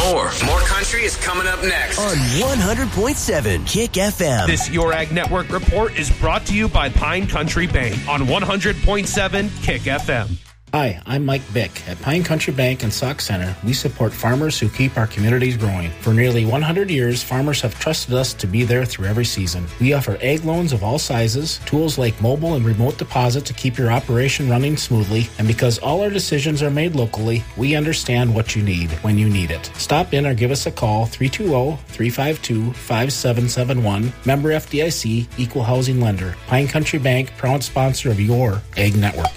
more. More country is coming up next. On 100.7 Kick FM. This Your Ag Network report is brought to you by Pine Country Bank on 100.7 Kick FM. Hi, I'm Mike Bick. At Pine Country Bank and Sauk Center, we support farmers who keep our communities growing. For nearly 100 years, farmers have trusted us to be there through every season. We offer ag loans of all sizes, tools like mobile and remote deposit to keep your operation running smoothly, and because all our decisions are made locally, we understand what you need when you need it. Stop in or give us a call, 320-352-5771. Member FDIC, Equal Housing Lender. Pine Country Bank, proud sponsor of your Ag Network.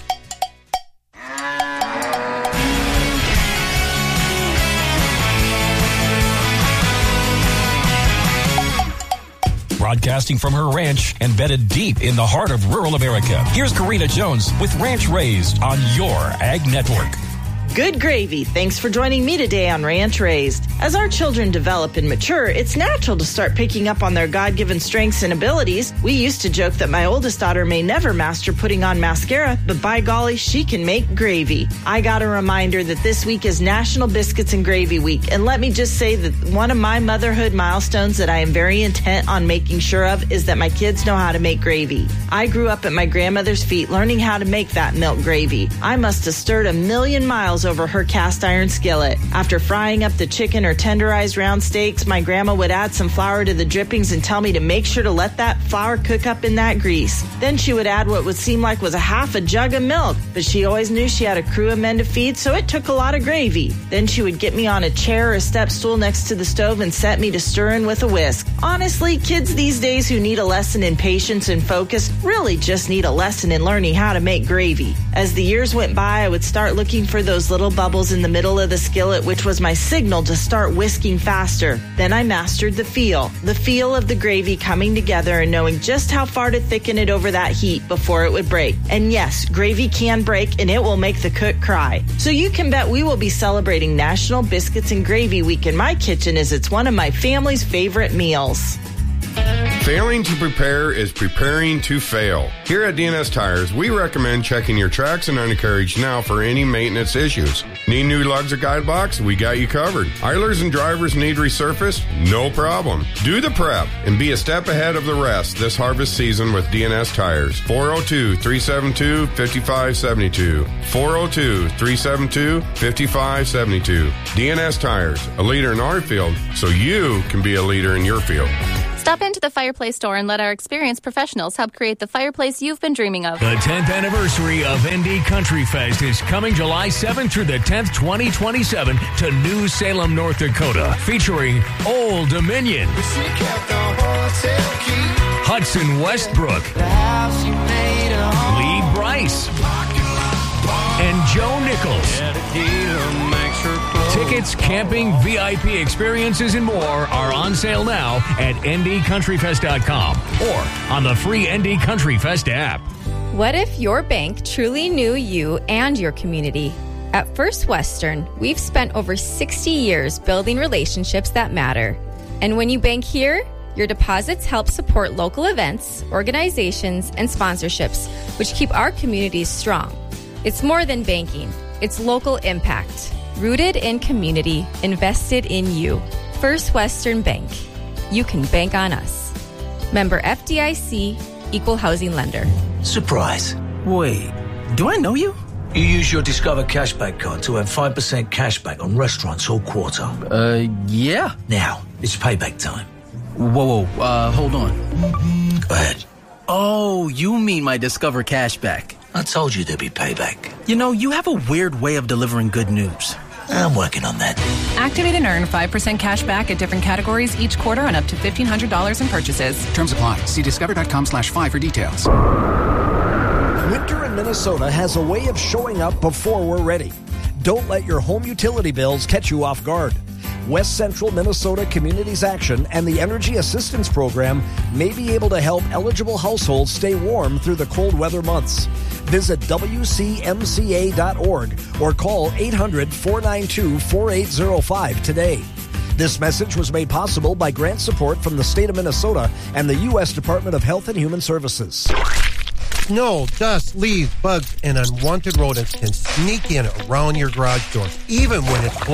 Broadcasting from her ranch, embedded deep in the heart of rural America. Here's Karina Jones with Ranch Raised on your Ag Network. Good gravy. Thanks for joining me today on Ranch Raised. As our children develop and mature, it's natural to start picking up on their God-given strengths and abilities. We used to joke that my oldest daughter may never master putting on mascara, but by golly, she can make gravy. I got a reminder that this week is National Biscuits and Gravy Week, and let me just say that one of my motherhood milestones that I am very intent on making sure of is that my kids know how to make gravy. I grew up at my grandmother's feet learning how to make that milk gravy. I must have stirred a million miles over her cast iron skillet. After frying up the chicken or tenderized round steaks, my grandma would add some flour to the drippings and tell me to make sure to let that flour cook up in that grease. Then she would add what would seem like was a half a jug of milk, but she always knew she had a crew of men to feed, so it took a lot of gravy. Then she would get me on a chair or a step stool next to the stove and set me to stirring with a whisk. Honestly, kids these days who need a lesson in patience and focus really just need a lesson in learning how to make gravy. As the years went by, I would start looking for those little bubbles in the middle of the skillet, which was my signal to start whisking faster. Then I mastered the feel of the gravy coming together and knowing just how far to thicken it over that heat before it would break. And yes, gravy can break and it will make the cook cry. So you can bet we will be celebrating National Biscuits and Gravy Week in my kitchen, as it's one of my family's favorite meals. Failing to prepare is preparing to fail. Here at DNS Tires, we recommend checking your tracks and undercarriage now for any maintenance issues. Need new lugs or guide blocks? We got you covered. Idlers and drivers need resurfaced? No problem. Do the prep and be a step ahead of the rest this harvest season with DNS Tires. 402-372-5572. 402-372-5572. DNS Tires, a leader in our field, so you can be a leader in your field. Stop into the Fireplace store and let our experienced professionals help create the fireplace you've been dreaming of. The 10th anniversary of ND Country Fest is coming July 7th through the 10th, 2027 to New Salem, North Dakota, featuring Old Dominion, Hudson Westbrook, Lee Bryce, and Joe Nichols. Tickets, camping, VIP experiences, and more are on sale now at ndcountryfest.com or on the free ND Country Fest app. What if your bank truly knew you and your community? At First Western, we've spent over 60 years building relationships that matter. And when you bank here, your deposits help support local events, organizations, and sponsorships, which keep our communities strong. It's more than banking. It's local impact. Rooted in community, invested in you. First Western Bank. You can bank on us. Member FDIC, Equal Housing Lender. Surprise. Wait, do I know you? You use your Discover Cashback card to earn 5% cashback on restaurants all quarter. Yeah. Now, it's payback time. Whoa, hold on. Go ahead. Oh, you mean my Discover Cashback. I told you there'd be payback. You know, you have a weird way of delivering good news. I'm working on that. Activate and earn 5% cash back at different categories each quarter on up to $1,500 in purchases. Terms apply. See discover.com/5 for details. Winter in Minnesota has a way of showing up before we're ready. Don't let your home utility bills catch you off guard. West Central Minnesota Communities Action and the Energy Assistance Program may be able to help eligible households stay warm through the cold weather months. Visit WCMCA.org or call 800-492-4805 today. This message was made possible by grant support from the state of Minnesota and the U.S. Department of Health and Human Services. Snow, dust, leaves, bugs, and unwanted rodents can sneak in around your garage door, even when it's closed.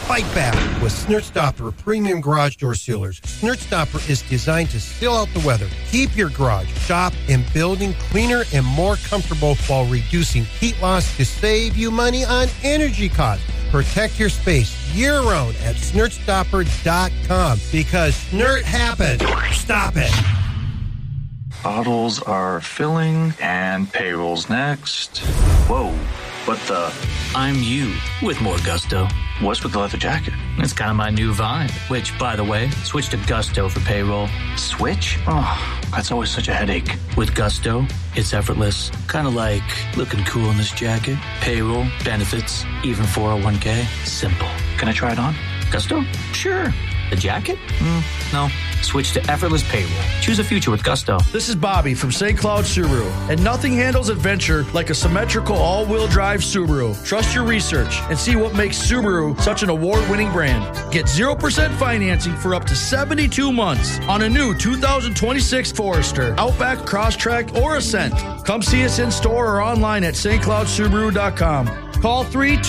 fight back with Snertstopper Premium Garage Door Sealers. Snertstopper is designed to seal out the weather, keep your garage, shop, and building cleaner and more comfortable while reducing heat loss to save you money on energy costs. Protect your space year-round at SnertStopper.com because Snert happened. Stop it. Bottles are filling and payroll's next. Whoa, what the? I'm you with more gusto. What's with the leather jacket? It's kind of my new vibe, which, by the way, switch to Gusto for payroll. Switch? Oh, that's always such a headache. With Gusto, it's effortless. Kind of like looking cool in this jacket. Payroll, benefits, even 401k. Simple. Can I try it on? Gusto? Sure. The jacket? No. Switch to effortless payroll. Choose a future with Gusto. This is Bobby from St. Cloud Subaru, and nothing handles adventure like a symmetrical all-wheel drive Subaru. Trust your research and see what makes Subaru such an award-winning brand. Get 0% financing for up to 72 months on a new 2026 Forester, Outback, Crosstrek, or Ascent. Come see us in store or online at stcloudsubaru.com. Call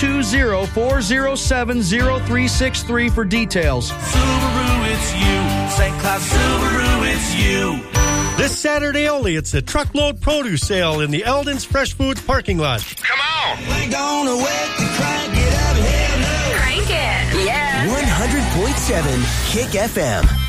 320-407-0363 for details. Subaru, it's you. St. Cloud Subaru, it's you. This Saturday only, it's a truckload produce sale in the Eldon's Fresh Foods parking lot. Come on! We're gonna wait to crank it up, hell no. Crank it! Yeah! 100.7 Kick FM.